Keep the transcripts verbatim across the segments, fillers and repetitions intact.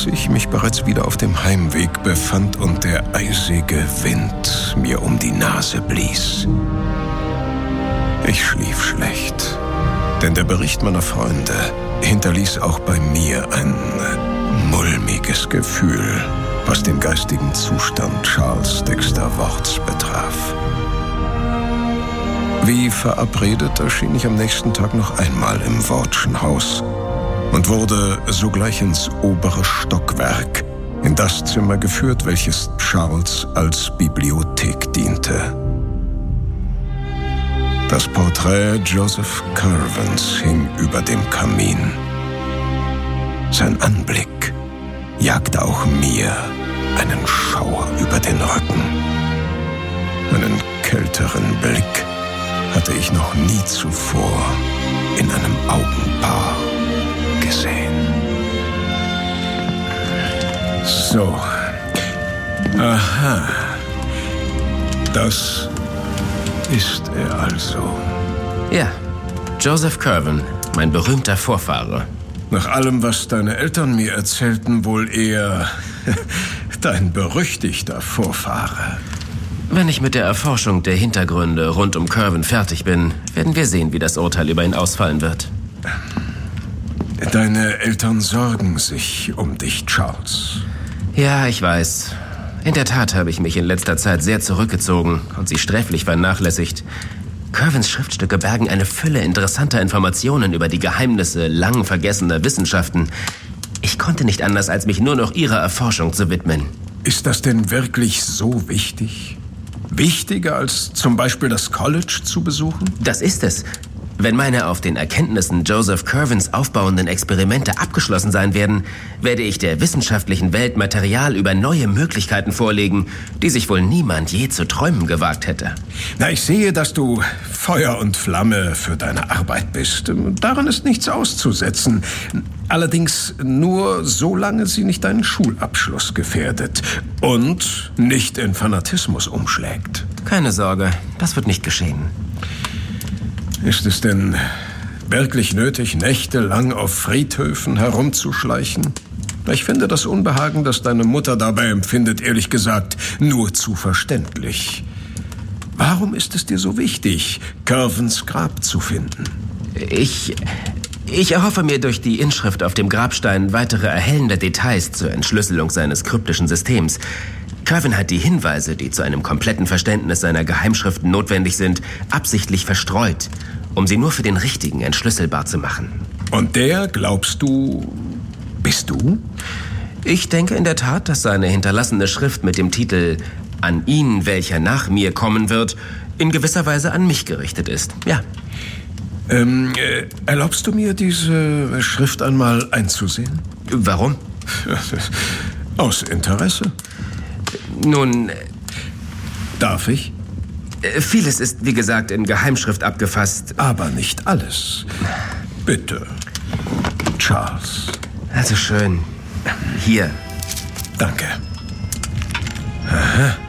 als ich mich bereits wieder auf dem Heimweg befand und der eisige Wind mir um die Nase blies. Ich schlief schlecht, denn der Bericht meiner Freunde hinterließ auch bei mir ein mulmiges Gefühl, was den geistigen Zustand Charles Dexter Worts betraf. Wie verabredet erschien ich am nächsten Tag noch einmal im Wortschen Haus und wurde sogleich ins obere Stockwerk, in das Zimmer geführt, welches Charles als Bibliothek diente. Das Porträt Joseph Curwens hing über dem Kamin. Sein Anblick jagte auch mir einen Schauer über den Rücken. Einen kälteren Blick hatte ich noch nie zuvor in einem Augenpaar gesehen. So. Aha. Das ist er also. Ja, Joseph Curwen, mein berühmter Vorfahre. Nach allem, was deine Eltern mir erzählten, wohl eher dein berüchtigter Vorfahre. Wenn ich mit der Erforschung der Hintergründe rund um Curwen fertig bin, werden wir sehen, wie das Urteil über ihn ausfallen wird. Deine Eltern sorgen sich um dich, Charles. Ja, ich weiß. In der Tat habe ich mich in letzter Zeit sehr zurückgezogen und sie sträflich vernachlässigt. Curwens Schriftstücke bergen eine Fülle interessanter Informationen über die Geheimnisse lang vergessener Wissenschaften. Ich konnte nicht anders, als mich nur noch ihrer Erforschung zu widmen. Ist das denn wirklich so wichtig? Wichtiger als zum Beispiel das College zu besuchen? Das ist es. Wenn meine auf den Erkenntnissen Joseph Curwens aufbauenden Experimente abgeschlossen sein werden, werde ich der wissenschaftlichen Welt Material über neue Möglichkeiten vorlegen, die sich wohl niemand je zu träumen gewagt hätte. Na, ich sehe, dass du Feuer und Flamme für deine Arbeit bist. Daran ist nichts auszusetzen. Allerdings nur, solange sie nicht deinen Schulabschluss gefährdet und nicht in Fanatismus umschlägt. Keine Sorge, das wird nicht geschehen. Ist es denn wirklich nötig, nächtelang auf Friedhöfen herumzuschleichen? Ich finde das Unbehagen, das deine Mutter dabei empfindet, ehrlich gesagt, nur zu verständlich. Warum ist es dir so wichtig, Curwens Grab zu finden? Ich... Ich erhoffe mir durch die Inschrift auf dem Grabstein weitere erhellende Details zur Entschlüsselung seines kryptischen Systems. Curwen hat die Hinweise, die zu einem kompletten Verständnis seiner Geheimschriften notwendig sind, absichtlich verstreut, um sie nur für den Richtigen entschlüsselbar zu machen. Und der, glaubst du, bist du? Ich denke in der Tat, dass seine hinterlassene Schrift mit dem Titel »An ihn, welcher nach mir kommen wird« in gewisser Weise an mich gerichtet ist, ja. Ähm, äh, erlaubst du mir, diese Schrift einmal einzusehen? Warum? Aus Interesse. Nun... Darf ich? Vieles ist, wie gesagt, in Geheimschrift abgefasst. Aber nicht alles. Bitte, Charles. Also schön. Hier. Danke. Aha.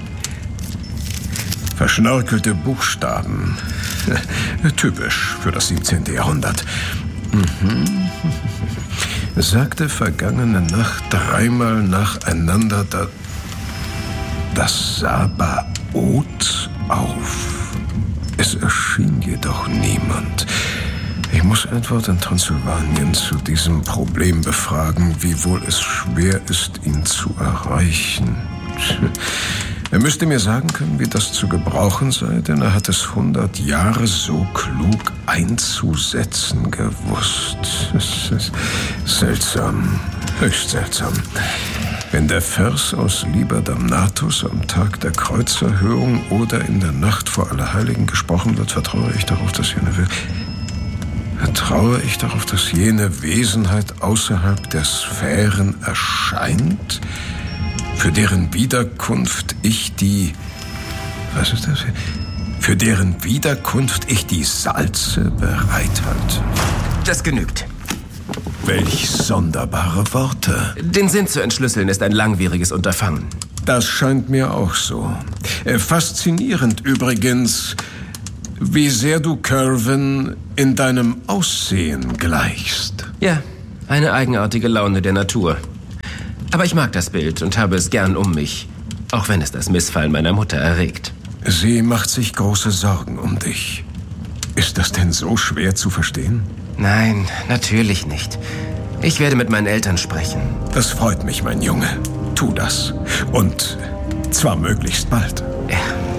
Verschnörkelte Buchstaben. Typisch für das siebzehnte Jahrhundert. Mhm. Sagte vergangene Nacht dreimal nacheinander da, das Sabaoth auf. Es erschien jedoch niemand. Ich muss Edward in Transsilvanien zu diesem Problem befragen, wiewohl es schwer ist, ihn zu erreichen. Er müsste mir sagen können, wie das zu gebrauchen sei, denn er hat es hundert Jahre so klug einzusetzen gewusst. Es ist seltsam, höchst seltsam. Wenn der Vers aus Liber Damnatus am Tag der Kreuzerhöhung oder in der Nacht vor Allerheiligen gesprochen wird, vertraue ich darauf, dass jene Will Vertraue ich darauf, dass jene Wesenheit außerhalb der Sphären erscheint, für deren Wiederkunft ich die... Was ist das? Für deren Wiederkunft ich die Salze bereithalte. Das genügt. Welch sonderbare Worte. Den Sinn zu entschlüsseln ist ein langwieriges Unterfangen. Das scheint mir auch so. Faszinierend übrigens, wie sehr du Curwen in deinem Aussehen gleichst. Ja, eine eigenartige Laune der Natur. Aber ich mag das Bild und habe es gern um mich, auch wenn es das Missfallen meiner Mutter erregt. Sie macht sich große Sorgen um dich. Ist das denn so schwer zu verstehen? Nein, natürlich nicht. Ich werde mit meinen Eltern sprechen. Das freut mich, mein Junge. Tu das. Und zwar möglichst bald. Ja.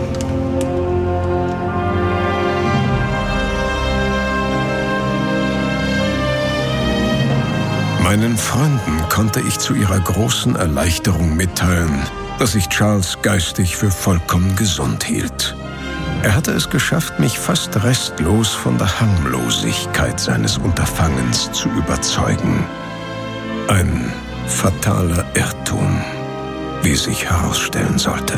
Meinen Freunden konnte ich zu ihrer großen Erleichterung mitteilen, dass ich Charles geistig für vollkommen gesund hielt. Er hatte es geschafft, mich fast restlos von der Harmlosigkeit seines Unterfangens zu überzeugen. Ein fataler Irrtum, wie sich herausstellen sollte.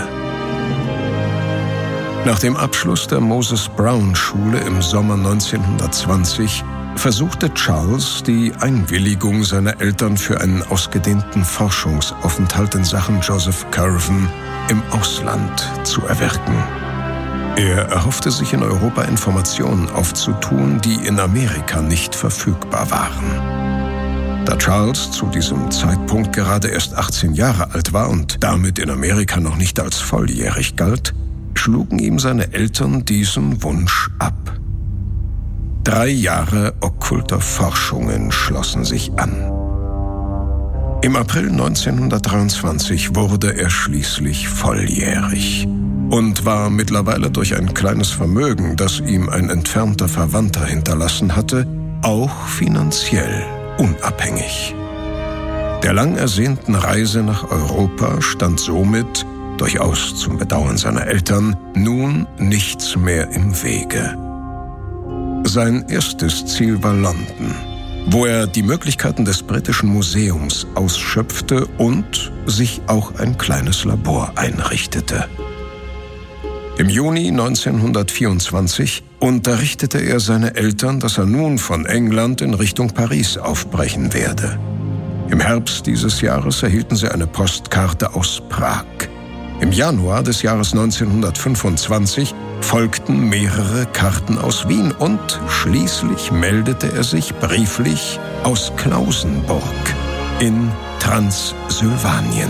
Nach dem Abschluss der Moses-Brown-Schule im Sommer neunzehnhundertzwanzig versuchte Charles, die Einwilligung seiner Eltern für einen ausgedehnten Forschungsaufenthalt in Sachen Joseph Curwen im Ausland zu erwirken. Er erhoffte sich in Europa Informationen aufzutun, die in Amerika nicht verfügbar waren. Da Charles zu diesem Zeitpunkt gerade erst achtzehn Jahre alt war und damit in Amerika noch nicht als volljährig galt, schlugen ihm seine Eltern diesen Wunsch ab. Drei Jahre okkulter Forschungen schlossen sich an. Im April neunzehnhundertdreiundzwanzig wurde er schließlich volljährig und war mittlerweile durch ein kleines Vermögen, das ihm ein entfernter Verwandter hinterlassen hatte, auch finanziell unabhängig. Der lang ersehnten Reise nach Europa stand somit, durchaus zum Bedauern seiner Eltern, nun nichts mehr im Wege. Sein erstes Ziel war London, wo er die Möglichkeiten des Britischen Museums ausschöpfte und sich auch ein kleines Labor einrichtete. Im Juni neunzehnhundertvierundzwanzig unterrichtete er seine Eltern, dass er nun von England in Richtung Paris aufbrechen werde. Im Herbst dieses Jahres erhielten sie eine Postkarte aus Prag. Im Januar des Jahres neunzehnhundertfünfundzwanzig folgten mehrere Karten aus Wien und schließlich meldete er sich brieflich aus Klausenburg in Transsilvanien.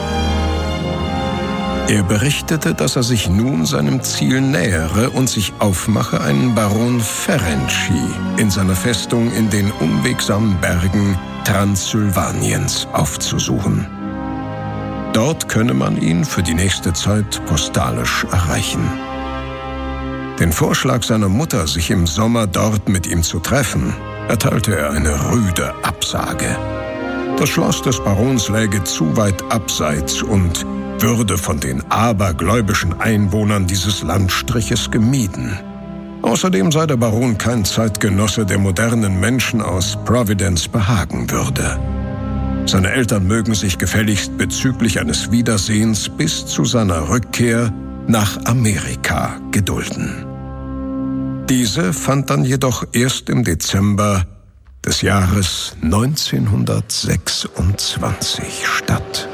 Er berichtete, dass er sich nun seinem Ziel nähere und sich aufmache, einen Baron Ferenczi in seiner Festung in den unwegsamen Bergen Transsilvaniens aufzusuchen. Dort könne man ihn für die nächste Zeit postalisch erreichen. Den Vorschlag seiner Mutter, sich im Sommer dort mit ihm zu treffen, erteilte er eine rüde Absage. Das Schloss des Barons läge zu weit abseits und würde von den abergläubischen Einwohnern dieses Landstriches gemieden. Außerdem sei der Baron kein Zeitgenosse, der modernen Menschen aus Providence behagen würde. Seine Eltern mögen sich gefälligst bezüglich eines Wiedersehens bis zu seiner Rückkehr nach Amerika gedulden. Diese fand dann jedoch erst im Dezember des Jahres neunzehnhundertsechsundzwanzig statt.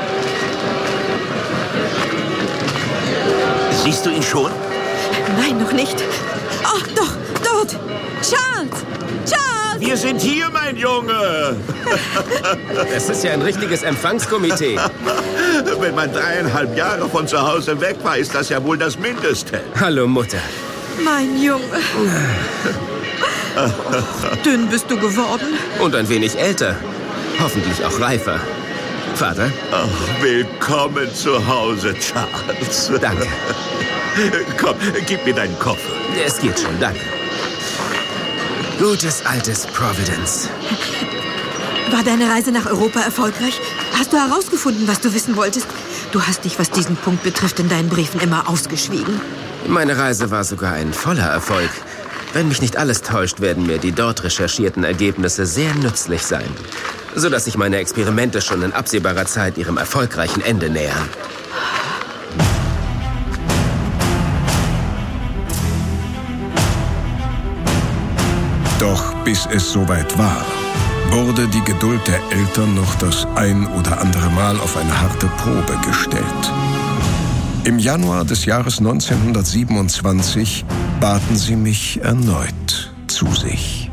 Siehst du ihn schon? Nein, noch nicht. Oh, doch, dort! Charles! Charles! Wir sind hier, mein Junge! Das ist ja ein richtiges Empfangskomitee. Wenn man dreieinhalb Jahre von zu Hause weg war, ist das ja wohl das Mindeste. Hallo, Mutter. Mein Junge. Oh, dünn bist du geworden. Und ein wenig älter. Hoffentlich auch reifer. Vater? Ach, willkommen zu Hause, Charles. Danke. Komm, gib mir deinen Koffer. Es geht schon, danke. Gutes altes Providence. War deine Reise nach Europa erfolgreich? Hast du herausgefunden, was du wissen wolltest? Du hast dich, was diesen Punkt betrifft, in deinen Briefen immer ausgeschwiegen. Meine Reise war sogar ein voller Erfolg. Wenn mich nicht alles täuscht, werden mir die dort recherchierten Ergebnisse sehr nützlich sein, sodass sich meine Experimente schon in absehbarer Zeit ihrem erfolgreichen Ende nähern. Doch bis es soweit war, wurde die Geduld der Eltern noch das ein oder andere Mal auf eine harte Probe gestellt. Im Januar des Jahres neunzehnhundertsiebenundzwanzig baten sie mich erneut zu sich.